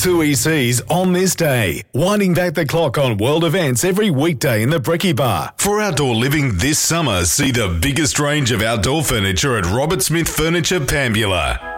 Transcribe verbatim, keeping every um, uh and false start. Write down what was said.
two E Cs on this day, winding back the clock on world events every weekday in the Brekkie Bar. For outdoor living this summer, see the biggest range of outdoor furniture at Robert Smith Furniture Pambula.